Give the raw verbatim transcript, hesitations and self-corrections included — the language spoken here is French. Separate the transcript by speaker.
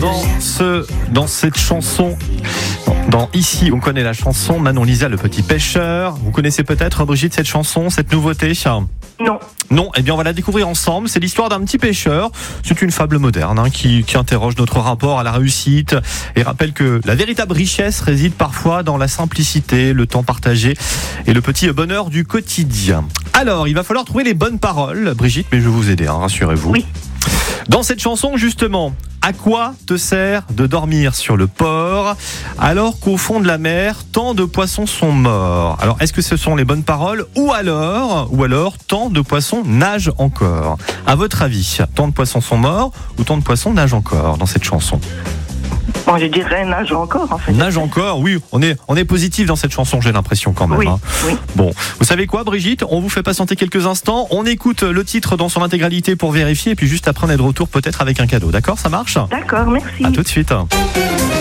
Speaker 1: dans, ce, dans cette chanson, dans Ici, on connaît la chanson, Manon Lisa, le petit pêcheur. Vous connaissez peut-être, Brigitte, cette chanson, cette nouveauté ?
Speaker 2: Non.
Speaker 1: Non, eh bien on va la découvrir ensemble. C'est l'histoire d'un petit pêcheur. C'est une fable moderne hein, qui, qui interroge notre rapport à la réussite et rappelle que la véritable richesse réside parfois dans la simplicité, le temps partagé et le petit bonheur du quotidien. Alors, il va falloir trouver les bonnes paroles, Brigitte, mais je vais vous aider, hein, rassurez-vous.
Speaker 2: Oui.
Speaker 1: Dans cette chanson, justement, à quoi te sert de dormir sur le port alors qu'au fond de la mer, tant de poissons sont morts ? Alors, est-ce que ce sont les bonnes paroles ou alors, ou alors, tant de poissons nagent encore ? À votre avis, tant de poissons sont morts ou tant de poissons nagent encore dans cette chanson ?
Speaker 2: Bon, je dirais nage encore, en fait.
Speaker 1: Nage encore, oui, on est, on est positif dans cette chanson, j'ai l'impression quand même.
Speaker 2: Oui,
Speaker 1: hein.
Speaker 2: oui.
Speaker 1: Bon, vous savez quoi, Brigitte ? On vous fait patienter quelques instants, on écoute le titre dans son intégralité pour vérifier, et puis juste après on est de retour peut-être avec un cadeau, d'accord ? Ça marche ?
Speaker 2: D'accord, merci.
Speaker 1: À tout de suite.